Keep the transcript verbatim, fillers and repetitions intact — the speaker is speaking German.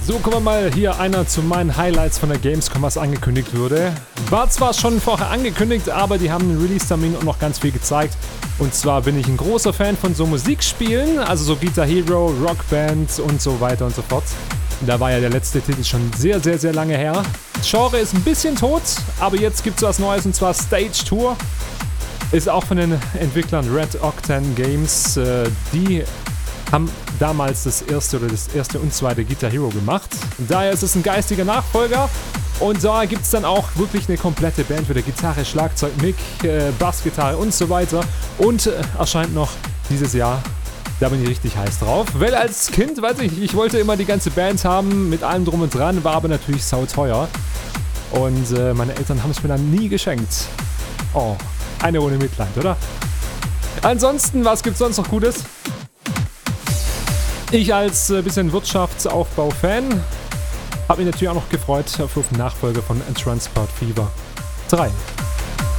So, kommen wir mal hier einer zu meinen Highlights von der Gamescom, was angekündigt wurde. War zwar schon vorher angekündigt, aber die haben einen Release-Termin und noch ganz viel gezeigt. Und zwar bin ich ein großer Fan von so Musikspielen, also so Guitar Hero, Rockband und so weiter und so fort. Da war ja der letzte Titel schon sehr, sehr, sehr lange her. Das Genre ist ein bisschen tot, aber jetzt gibt es was Neues und zwar Stage Tour. Ist auch von den Entwicklern Red Octane Games. Äh, die haben damals das erste oder das erste und zweite Guitar Hero gemacht. Daher ist es ein geistiger Nachfolger. Und da gibt es dann auch wirklich eine komplette Band für die Gitarre, Schlagzeug, Mic, äh, Bassgitarre und so weiter. Und äh, erscheint noch dieses Jahr. Da bin ich richtig heiß drauf. Weil als Kind, weiß ich, ich wollte immer die ganze Band haben, mit allem drum und dran, war aber natürlich sauteuer. Und äh, meine Eltern haben es mir dann nie geschenkt. Oh, eine ohne Mitleid, oder? Ansonsten, was gibt's sonst noch Gutes? Ich als äh, bisschen Wirtschaftsaufbau-Fan habe mich natürlich auch noch gefreut auf den Nachfolger von Transport Fever drei.